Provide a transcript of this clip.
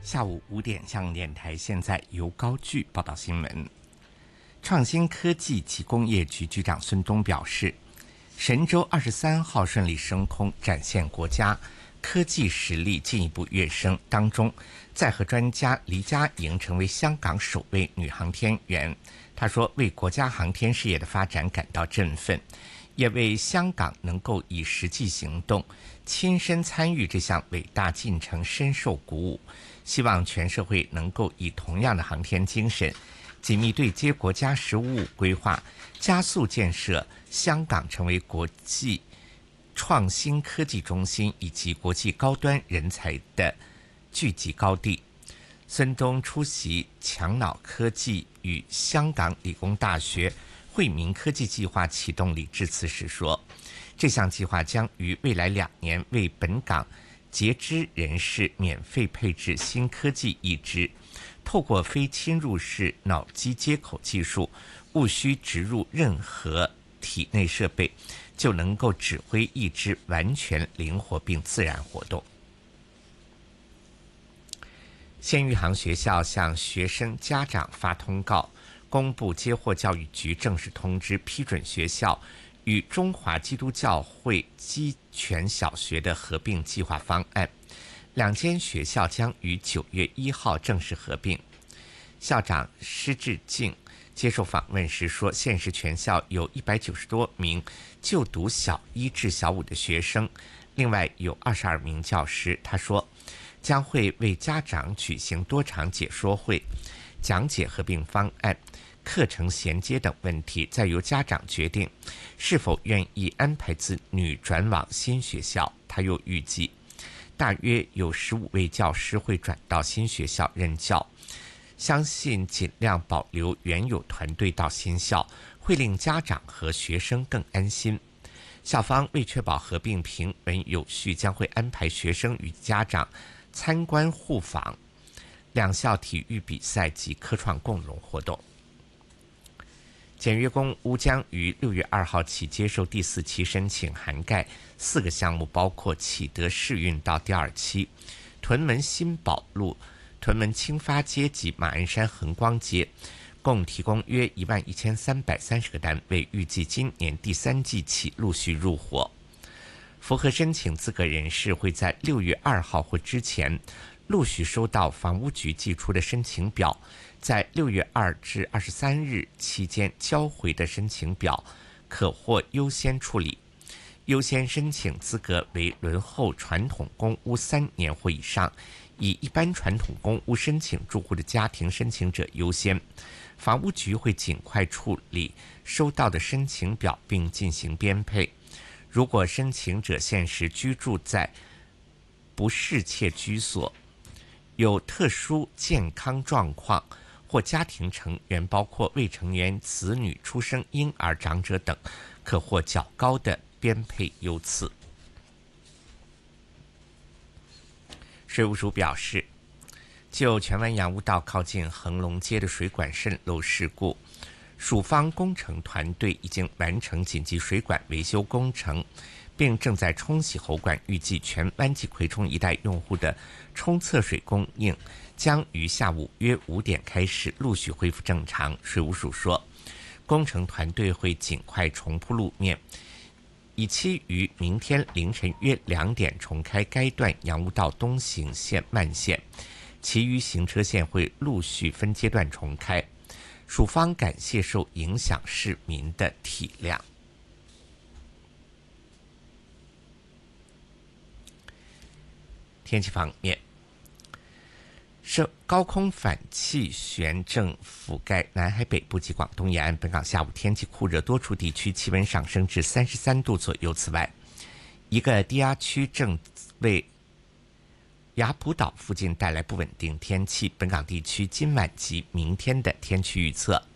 下午5点，香港电台现在由高炬报道新闻。创新科技及工业局局长孙东表示，神舟23号顺利升空，展现国家科技实力进一步跃升。当中，载荷专家黎佳莹成为香港首位女航天员。她说，为国家航天事业的发展感到振奋，也为香港能够以实际行动亲身参与这项伟大进程深受鼓舞。希望全社会能够以同样的航天精神，紧密对接国家“十五五”规划，加速建设香港成为国际创新科技中心以及国际高端人才的聚集高地。孙东出席强脑科技与香港理工大学惠民科技计划启动礼致辞时说，这项计划将于未来2年为本港截肢人士免费配置新科技义肢，透过非侵入式脑机接口技术，无需植入任何体内设备，就能够指挥义肢完全灵活并自然活动。县域航学校向学生家长发通告，公布接获教育局正式通知，批准学校与中华基督教会基全小学的合并计划方案，2间学校将于9月1号正式合并。校长施志敬接受访问时说，现时全校有190多名就读小1至小5的学生，另外有22名教师。他说，将会为家长举行多场解说会，讲解合并方案、课程衔接等问题，再由家长决定是否愿意安排子女转往新学校。他又预计大约有15位教师会转到新学校任教，相信尽量保留原有团队到新校，会令家长和学生更安心。校方为确保合并平稳有序，将会安排学生与家长参观互访、2校体育比赛及科创共融活动。简约公屋将于6月2号起接受第4期申请，涵盖4个项目，包括启德世运道第2期、屯门新宝路、屯门青发街及马鞍山恒光街，共提供约11330个单位，预计今年第3季起陆续入伙。符合申请资格人士会在6月2号或之前陆续收到房屋局寄出的申请表，在6月2至23日期间交回的申请表可获优先处理。优先申请资格为轮候传统公屋3年或以上，以一般传统公屋申请住户的家庭申请者优先。房屋局会尽快处理收到的申请表并进行编配。如果申请者现时居住在不适切居所，有特殊健康状况或家庭成员包括未成年子女、出生婴儿、长者等，可获较高的编配优次。税务署表示，就荃湾洋务道靠近恒隆街的水管渗漏事故，署方工程团队已经完成紧急水管维修工程，并正在冲洗喉管，预计荃湾及葵涌一带用户的冲厕水供应将于下午约5点开始陆续恢复正常。水务署说，工程团队会尽快重铺路面，以期于明天凌晨约2点重开该段洋务道东行线慢线，其余行车线会陆续分阶段重开。署方感谢受影响市民的体谅。天气方面，高空反气旋正覆盖南海北部及广东沿岸，本港下午天气酷热，多处地区气温上升至33度左右。此外，一个低压区正为雅浦岛附近带来不稳定天气。本港地区今晚及明天的天气预测：